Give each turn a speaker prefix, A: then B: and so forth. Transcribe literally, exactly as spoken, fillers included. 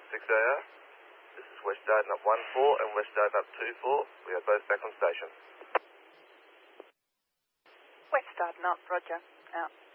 A: six A R. This is West Dardanup one four and West Dardanup two four. We are both back on station.
B: West Dardanup, roger. Out.